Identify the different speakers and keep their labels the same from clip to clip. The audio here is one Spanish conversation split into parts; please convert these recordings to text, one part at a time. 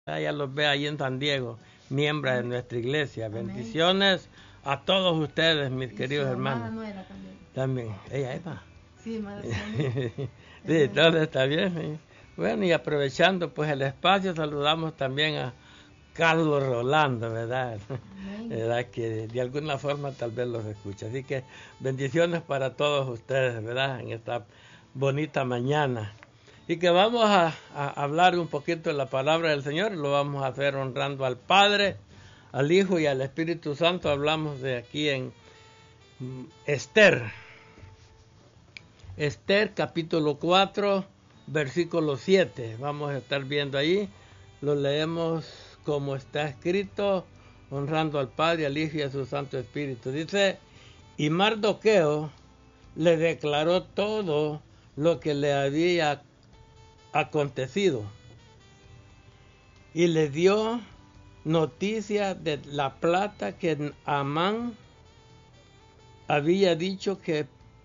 Speaker 1: Ya los ve ahí en San Diego, miembros de nuestra iglesia.
Speaker 2: Amén.
Speaker 1: Bendiciones a todos ustedes, mis queridos hermanos.
Speaker 2: No era también.
Speaker 1: También, ella está.
Speaker 2: Sí, hermana.
Speaker 1: Sí, todo está bien. Sí. Bueno, y aprovechando pues el espacio, saludamos también a Carlos Rolando, ¿verdad? ¿Verdad? Que de alguna forma tal vez los escucha. Así que bendiciones para todos ustedes, ¿verdad? En esta bonita mañana. Y que vamos a hablar un poquito de la palabra del Señor. Lo vamos a hacer honrando al Padre, al Hijo y al Espíritu Santo. Hablamos de aquí en Esther. Esther capítulo 4, versículo 7. Vamos a estar viendo ahí. Lo leemos como está escrito, honrando al Padre, al Hijo y a su Santo Espíritu. Dice, y Mardoqueo le declaró todo lo que le había acontecido y le dio noticia de la plata que Amán había dicho que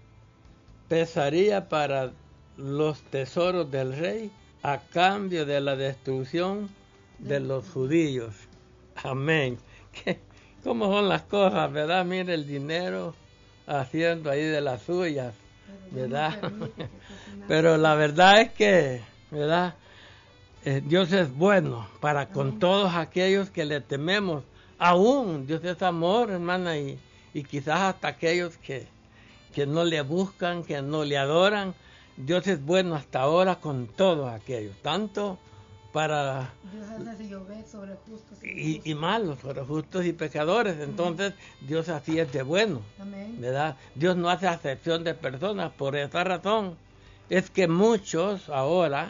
Speaker 1: pesaría para los tesoros del rey a cambio de la destrucción de los judíos. Amén. ¿Cómo son las cosas, verdad? Mire el dinero haciendo ahí de las suyas, ¿verdad? Pero la verdad es que, ¿verdad? Dios es bueno para con todos aquellos que le tememos. Aún Dios es amor, hermana, y quizás hasta aquellos que no le buscan, que no le adoran. Dios es bueno hasta ahora con todos aquellos, tanto para
Speaker 2: Dios hace llover sobre justos
Speaker 1: y malos, sobre justos y pecadores. Entonces Dios así es de bueno.
Speaker 2: Amén.
Speaker 1: ¿Verdad? Dios no hace acepción de personas. Por esa razón es que muchos ahora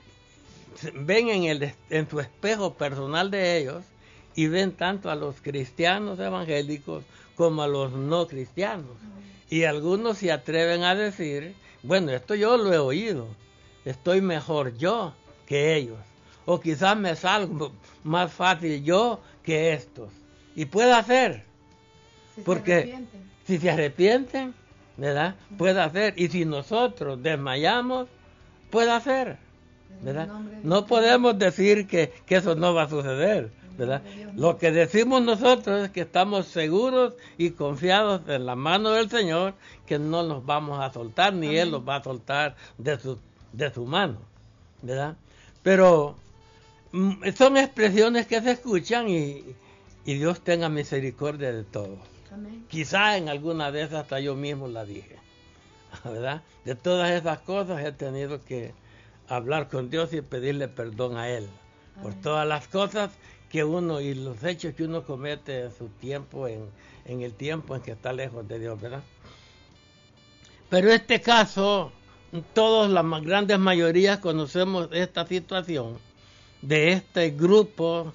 Speaker 1: ven en su espejo personal de ellos y ven tanto a los cristianos evangélicos como a los no cristianos. Y algunos se atreven a decir, bueno, esto yo lo he oído, estoy mejor yo que ellos, o quizás me salgo más fácil yo que estos. Y puede hacer, porque si se arrepienten, ¿verdad? Puede hacer, y si nosotros desmayamos, puede hacer, ¿verdad? No podemos decir que eso no va a suceder, ¿verdad? Lo que decimos nosotros es que estamos seguros y confiados en la mano del Señor, que no nos vamos a soltar, ni Él nos va a soltar de su mano, ¿verdad? Pero son expresiones que se escuchan y Dios tenga misericordia de todos.
Speaker 2: Amén.
Speaker 1: Quizá en alguna vez hasta yo mismo la dije, ¿verdad? De todas esas cosas he tenido que hablar con Dios y pedirle perdón a Él. Amén. Por todas las cosas que uno y los hechos que uno comete en su tiempo, en el tiempo en que está lejos de Dios, ¿verdad? Pero en este caso, todos, las grandes mayorías conocemos esta situación de este grupo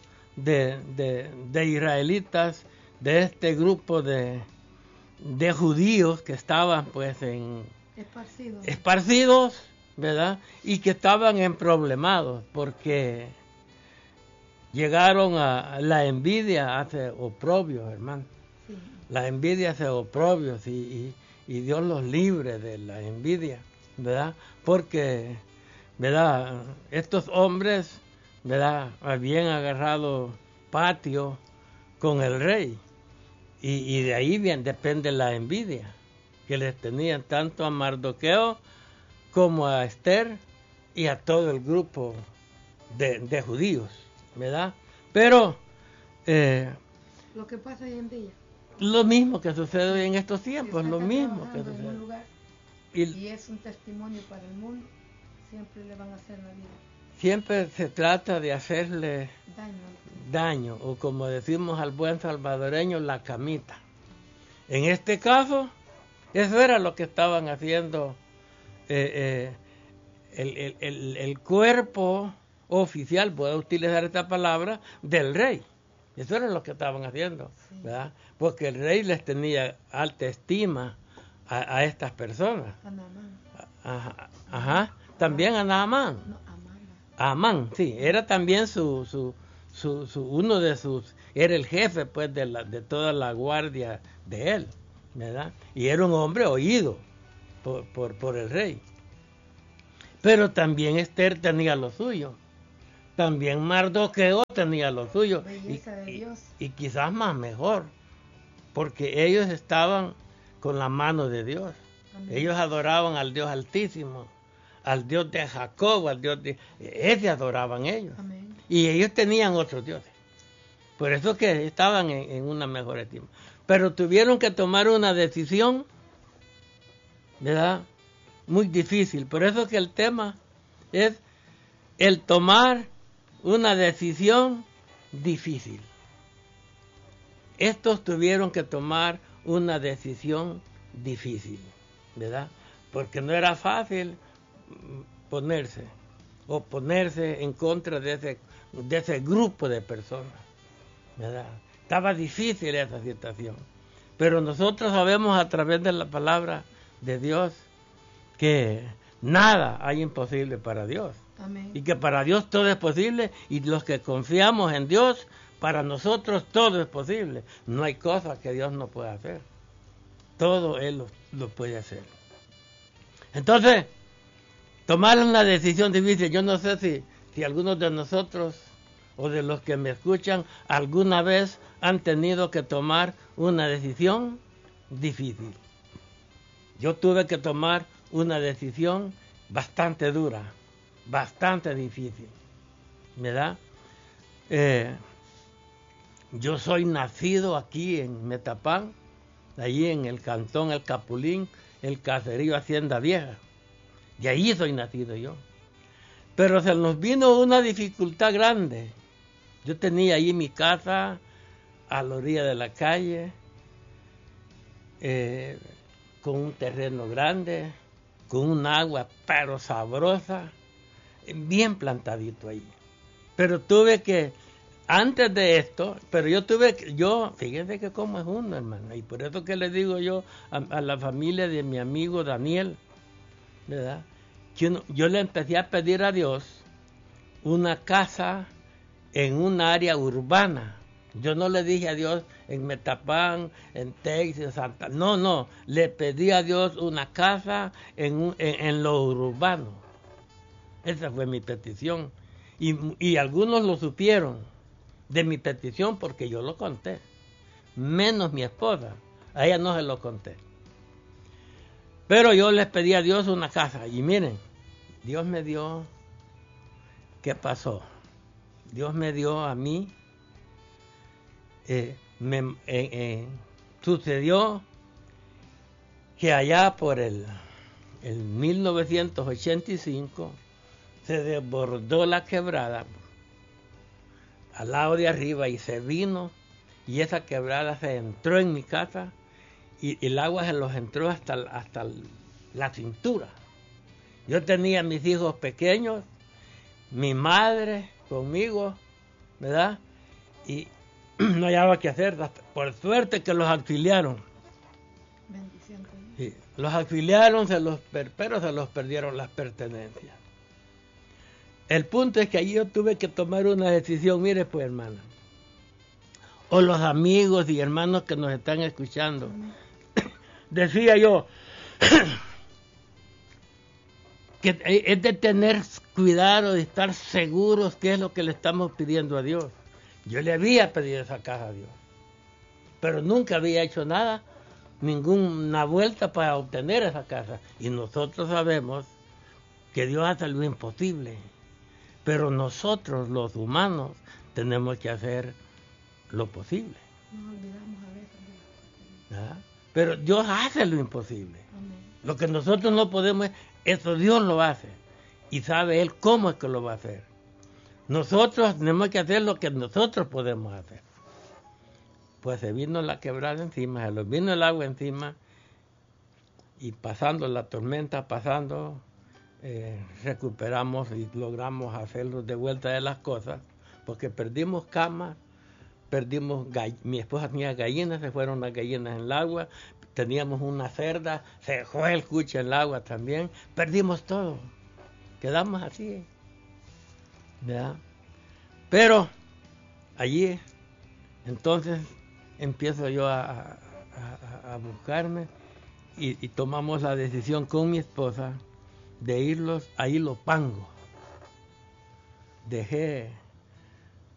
Speaker 1: de israelitas, de este grupo de judíos que estaban pues esparcidos, ¿verdad? Y que estaban emproblemados porque llegaron a la envidia, hace oprobios, hermano.
Speaker 2: Sí.
Speaker 1: La envidia hace oprobios y Dios los libre de la envidia, ¿verdad? Porque, ¿verdad? Estos hombres, ¿verdad? Habían agarrado patio con el rey y de ahí bien depende la envidia que les tenían tanto a Mardoqueo como a Esther y a todo el grupo de judíos, ¿verdad? Pero
Speaker 2: lo que pasa hoy en día,
Speaker 1: lo mismo que sucede hoy en estos tiempos,
Speaker 2: si
Speaker 1: lo mismo que
Speaker 2: en un
Speaker 1: sucede.
Speaker 2: lugar, y es un testimonio para el mundo, siempre le van a hacer la vida.
Speaker 1: Siempre se trata de hacerle
Speaker 2: daño,
Speaker 1: o como decimos al buen salvadoreño, la camita. En este caso, eso era lo que estaban haciendo el cuerpo oficial, puedo utilizar esta palabra, del rey. Eso era lo que estaban haciendo, sí. ¿Verdad? Porque el rey les tenía alta estima a estas personas.
Speaker 2: A Naamán.
Speaker 1: Ajá. También a Naamán.
Speaker 2: No,
Speaker 1: Amán, sí, era también uno de sus, era el jefe pues de toda la guardia de él, ¿verdad? Y era un hombre oído por el rey. Pero también Esther tenía lo suyo, También Mardoqueo tenía lo suyo.
Speaker 2: Belleza de Dios.
Speaker 1: Y quizás más mejor, porque ellos estaban con la mano de Dios.
Speaker 2: Amén.
Speaker 1: Ellos adoraban al Dios Altísimo, al Dios de Jacob, al Dios de... Ese adoraban ellos.
Speaker 2: Amén.
Speaker 1: Y ellos tenían otros dioses. Por eso que estaban en una mejor estima. Pero tuvieron que tomar una decisión, ¿verdad? Muy difícil. Por eso que el tema es el tomar una decisión difícil. Estos tuvieron que tomar una decisión difícil, ¿verdad? Porque no era fácil oponerse en contra de ese grupo de personas, ¿verdad? Estaba difícil esa situación. Pero nosotros sabemos a través de la palabra de Dios que nada hay imposible para Dios.
Speaker 2: Amén.
Speaker 1: Y que para Dios todo es posible, y los que confiamos en Dios, para nosotros todo es posible. No hay cosa que Dios no pueda hacer. Todo Él lo puede hacer. Entonces, tomar una decisión difícil. Yo no sé si algunos de nosotros o de los que me escuchan alguna vez han tenido que tomar una decisión difícil. Yo tuve que tomar una decisión bastante dura, bastante difícil, ¿verdad? Yo soy nacido aquí en Metapán, allí en el cantón El Capulín, el caserío Hacienda Vieja. De ahí soy nacido yo. Pero se nos vino una dificultad grande. Yo tenía ahí mi casa a la orilla de la calle, con un terreno grande, con un agua pero sabrosa, bien plantadito ahí. Pero tuve que, antes de esto, fíjense que cómo es uno, hermano, y por eso que le digo yo a la familia de mi amigo Daniel, ¿verdad? Que yo le empecé a pedir a Dios una casa en un área urbana. Yo no le dije a Dios en Metapán, en Texas, en Santa... No, le pedí a Dios una casa en lo urbano. Esa fue mi petición. Y algunos lo supieron de mi petición porque yo lo conté. Menos mi esposa. A ella no se lo conté. Pero yo les pedí a Dios una casa. Y miren, Dios me dio... ¿Qué pasó? Dios me dio a mí... sucedió que allá por el 1985 se desbordó la quebrada al lado de arriba y se vino, y esa quebrada se entró en mi casa y el agua se los entró hasta la cintura. Yo tenía mis hijos pequeños, mi madre conmigo, ¿verdad? Y no hallaba qué hacer. Por suerte que los auxiliaron.
Speaker 2: Bendición.
Speaker 1: Sí, los auxiliaron, pero se los perdieron las pertenencias. El punto es que allí yo tuve que tomar una decisión. Mire pues, hermana, o los amigos y hermanos que nos están escuchando, decía yo que es de tener cuidado, de estar seguros qué es lo que le estamos pidiendo a Dios. Yo le había pedido esa casa a Dios, pero nunca había hecho nada, ninguna vuelta para obtener esa casa. Y nosotros sabemos que Dios hace lo imposible, pero nosotros, los humanos, tenemos que hacer lo posible.
Speaker 2: Nos olvidamos a veces.
Speaker 1: ¿Verdad? Pero Dios hace lo imposible.
Speaker 2: Amén.
Speaker 1: Lo que nosotros no podemos, eso Dios lo hace. Y sabe Él cómo es que lo va a hacer. Nosotros tenemos que hacer lo que nosotros podemos hacer. Pues se vino la quebrada encima, se nos vino el agua encima, y pasando la tormenta, recuperamos y logramos hacerlo de vuelta de las cosas, porque perdimos camas, mi esposa tenía gallinas, se fueron las gallinas en el agua, teníamos una cerda, se fue el cuche en el agua también, perdimos todo, quedamos así, ¿verdad? Pero allí entonces empiezo yo a buscarme y tomamos la decisión con mi esposa de irlos a Ilopango. dejé